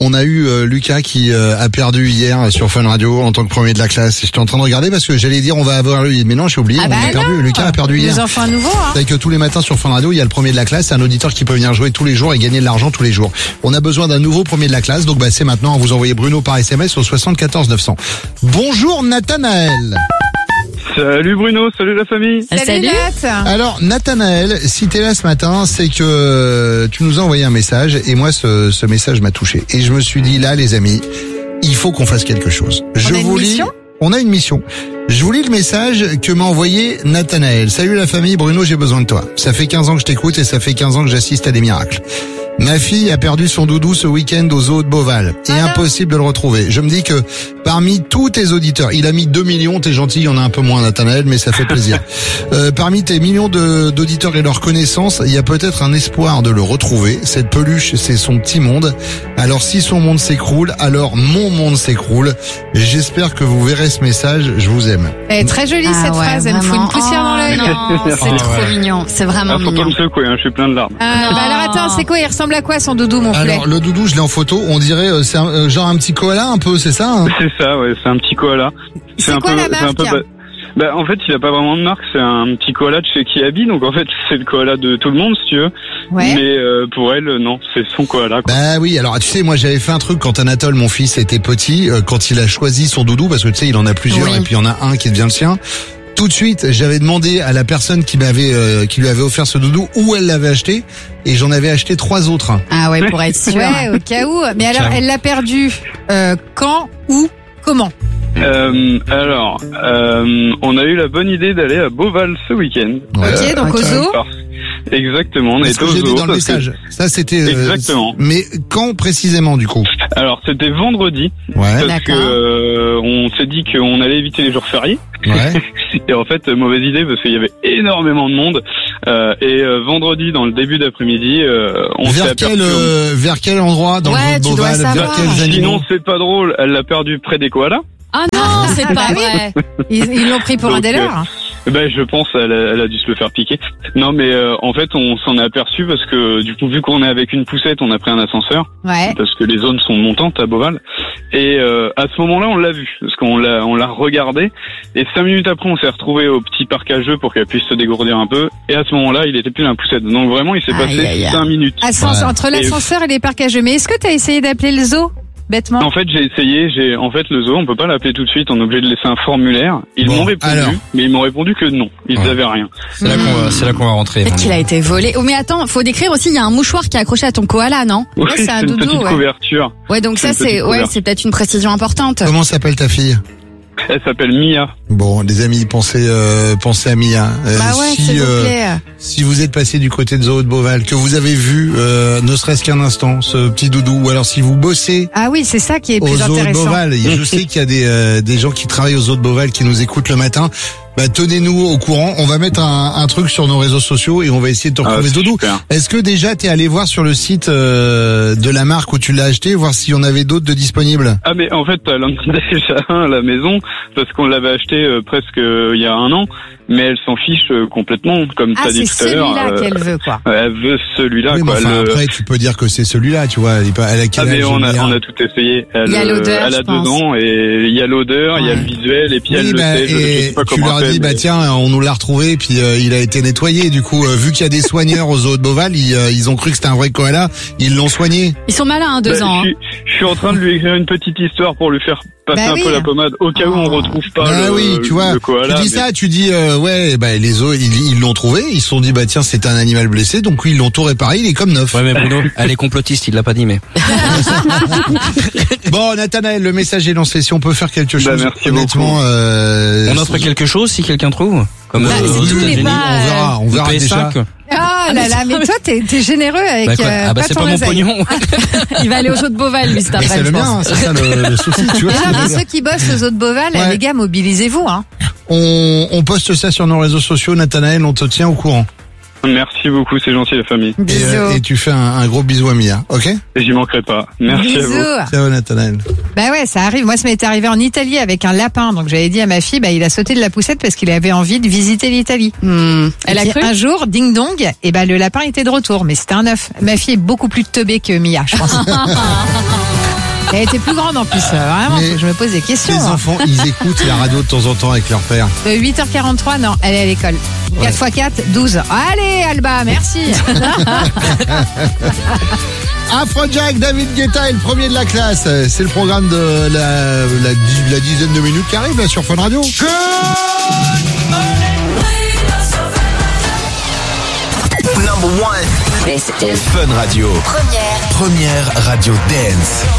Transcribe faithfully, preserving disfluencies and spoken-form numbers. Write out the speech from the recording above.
on a eu euh, Lucas qui euh, a perdu hier sur Fun Radio en tant que premier de la classe. J'étais en train de regarder parce que j'allais dire on va avoir lui, mais non, j'ai oublié. Ah on bah a perdu. non. Lucas a perdu hier. Nous en font un nouveau. Hein. C'est que tous les matins sur Fun Radio, il y a le premier de la classe, c'est un auditeur qui peut venir jouer tous les jours et gagner de l'argent tous les jours. On a besoin d'un nouveau premier de la classe, donc bah c'est maintenant. Vous envoyez Bruno par S M S au soixante-quatorze neuf cents. Bonjour Nathanaël. Salut Bruno, salut la famille. Salut Nat. Alors Nathanaël, si t'es là ce matin, c'est que tu nous as envoyé un message et moi ce, ce message m'a touché. Et je me suis dit là les amis, il faut qu'on fasse quelque chose. On je a une vous lis. mission On a une mission. Je vous lis le message que m'a envoyé Nathanaël. Salut la famille, Bruno, j'ai besoin de toi. Ça fait quinze ans que je t'écoute et ça fait quinze ans que j'assiste à des miracles. Ma fille a perdu son doudou ce week-end au zoo de Beauval. Et Ah non. impossible de le retrouver. Je me dis que parmi tous tes auditeurs, il a mis deux millions, t'es gentil, il y en a un peu moins Nathanaël, mais ça fait plaisir. Euh, parmi tes millions de, d'auditeurs et leurs connaissances, il y a peut-être un espoir de le retrouver. Cette peluche, c'est son petit monde. Alors si son monde s'écroule, alors mon monde s'écroule. J'espère que vous verrez ce message, je vous aime. Elle est très jolie Ah cette ouais, phrase, elle me fout vraiment. une poussière dans l'œil. Oh, non, c'est Ah trop ouais. mignon. C'est vraiment Ah, faut pas mignon. me secouer, hein, je suis plein de larmes. Ah, Non. bah alors attends, c'est quoi? Il ressemble à quoi son doudou, mon poulet? Alors le doudou, je l'ai en photo, on dirait euh, c'est un, euh, genre un petit koala un peu, c'est ça hein? C'est ça, ouais, c'est un petit koala. C'est un quoi peu, la c'est un marque peu ba- bah, en fait, il a pas vraiment de marque, c'est un petit koala de chez Kiabi, donc en fait, c'est le koala de tout le monde, si tu veux. Ouais. Mais euh, pour elle, non, c'est son koala, quoi. Bah oui, alors tu sais, moi j'avais fait un truc quand Anatole, mon fils, était petit, euh, quand il a choisi son doudou, parce que tu sais, il en a plusieurs Oui. et puis il y en a un qui devient le sien. Tout de suite, j'avais demandé à la personne qui m'avait, euh, qui lui avait offert ce doudou où elle l'avait acheté, et j'en avais acheté trois autres. Ah ouais, pour être sûr. Ouais, au cas où. Mais alors, elle l'a perdu euh, quand, où, comment? Euh, alors, euh, on a eu la bonne idée d'aller à Beauval ce week-end. Ouais. Ok, donc au ok. zoo. Parce- Exactement, on C'est est ce que au j'ai dit zoo. dans le parce que- message. Ça c'était. euh, Exactement. Mais quand précisément du coup? Alors, c'était vendredi, Ouais. parce D'accord. que euh, on s'est dit qu'on allait éviter les jours fériés. Ouais. Et en fait, mauvaise idée parce qu'il y avait énormément de monde. Euh, et euh, vendredi, dans le début d'après-midi, euh, on s'est Vers aperçu. quel, euh, vers quel endroit dans Ouais, le tu zoo de dois Beauval? Vers savoir. quels animaux? Sinon, c'est pas drôle. Elle l'a perdu près des koalas. Ah non, c'est Ah pas bah oui. vrai. Ils ils l'ont pris pour un Donc, des leurs. Ben, je pense, elle a, elle a dû se le faire piquer. Non, mais euh, en fait, on s'en est aperçu parce que du coup, vu qu'on est avec une poussette, on a pris un ascenseur Ouais. parce que les zones sont montantes à Beauval. Et euh, à ce moment-là, on l'a vu parce qu'on l'a, on l'a regardé. Et cinq minutes après, on s'est retrouvé au petit parc à jeux pour qu'elle puisse se dégourdir un peu. Et à ce moment-là, il était plus dans la poussette. Donc vraiment, il s'est Aïe, passé aïe, aïe. cinq minutes. Ascens- Ouais. Entre l'ascenseur et les parcs à jeux. Mais est-ce que t'as essayé d'appeler le zoo? Bêtement. En fait, j'ai essayé. J'ai, en fait, le zoo, on peut pas l'appeler tout de suite. On est obligé de laisser un formulaire. Ils Bon, m'ont répondu, alors. mais ils m'ont répondu que non. Ils Ouais. avaient rien. C'est là qu'on va, c'est là qu'on va rentrer. Peut-être qu'il a été volé. Oh mais attends, faut décrire aussi, il y a un mouchoir qui est accroché à ton koala, non? Oui, c'est un une doudou, petite ouais. couverture. Ouais, donc C'est ça une c'est petite ouais, couverture. c'est peut-être une précision importante. Comment s'appelle ta fille? Elle s'appelle Mia. Bon, les amis, pensez, euh, pensez à Mia. Euh, Bah ouais, si, s'il vous euh, plaît. si vous êtes passé du côté de Zoo de Beauval, que vous avez vu, euh, ne serait-ce qu'un instant, ce petit doudou, ou alors si vous bossez Ah oui, c'est ça qui est au plus Zoo de intéressant. Beauval, et je sais qu'il y a des, euh, des gens qui travaillent au Zoo de Beauval qui nous écoutent le matin. Bah, tenez-nous au courant. On va mettre un, un truc sur nos réseaux sociaux et on va essayer de te retrouver Ah, ce doudou. super. Est-ce que déjà t'es allé voir sur le site euh, de la marque où tu l'as acheté, voir s'il y en avait d'autres de disponibles? Ah mais en fait elle en a déjà un à la maison parce qu'on l'avait acheté euh, presque euh, il y a un an, mais elle s'en fiche euh, complètement comme Ah, t'as dit c'est tout à l'heure. celui-là euh, qu'elle veut, quoi. Elle veut celui-là Oui, mais quoi. enfin, Le- après, tu peux dire que c'est celui-là, tu vois. Elle, est pas, elle a quel Ah mais âge, on a, Mia on a tout essayé. Elle, Il y a euh, l'odeur, elle a je deux pense. ans et il y a l'odeur, il y a le Ouais. visuel et puis elle Oui, le bah, sait. Je, je et sais pas tu comment leur elle dis, fait, bah mais- tiens, on nous l'a retrouvé, puis euh, il a été nettoyé. Du coup, euh, vu qu'il y a des soigneurs au zoo de Beauval, ils, euh, ils ont cru que c'était un vrai koala, ils l'ont soigné. Ils sont malins, hein, deux Bah, ans. je, hein. suis, je suis en train de lui écrire une petite histoire pour lui faire passer Bah un oui. peu la pommade au cas où on retrouve pas Bah le, oui, tu vois, le koala. tu dis mais- ça, tu dis euh, ouais, bah les zoos, ils ils l'ont trouvé, ils se sont dit bah tiens, c'est un animal blessé, donc oui, ils l'ont tout réparé, il est comme neuf. Ouais, mais Bruno, elle est complotiste, il l'a pas dit, mais. Bon, Nathanaël, le message est lancé. Si on peut faire quelque chose, Bah, merci honnêtement, beaucoup. euh, On offre quelque chose si quelqu'un trouve? Comme Bah, euh, c'est aux tous les États-Unis. pas, on verra, on Le verra P S déjà. cinq. Ah là là, mais toi, t'es t'es généreux avec Bah, quoi euh, ah bah pas c'est ton pas mon oseille. pognon. Il va aller au zoo de Beauval, lui, cet Et après, c'est je le mien, pense. hein, c'est ça le, le souci, tu vois. Et ce que je là, veux dire. ceux qui bossent aux zoo de Beauval, Ouais. les gars, mobilisez-vous, hein. On, on poste ça sur nos réseaux sociaux, Nathanaël, on te tient au courant. Merci beaucoup, c'est gentil la famille. Et, Bisous. euh, et tu fais un, un gros bisou à Mia, ok? Et j'y manquerai pas. Merci à vous. Bisous. Ciao Nathanaël. Bah ouais, ça arrive. Moi, ça m'est arrivé en Italie avec un lapin. Donc, j'avais dit à ma fille, bah, il a sauté de la poussette parce qu'il avait envie de visiter l'Italie. Hmm. Elle Et a puis, cru? un jour, ding dong, et bah, le lapin était de retour. Mais c'était un œuf. Ma fille est beaucoup plus teubée que Mia, je pense. Elle était plus grande en plus. euh, Vraiment, Mais faut que je me pose des questions. Les hein. enfants, ils écoutent la radio de temps en temps avec leur père. De huit heures quarante-trois, non, elle est à l'école. quatre fois quatre, douze. Allez, Alba, merci. Afrojack, David Guetta est le premier de la classe. C'est le programme de la, la, la dizaine de minutes qui arrive là sur Fun Radio. Number one. This is Fun Radio. Première. Première radio dance.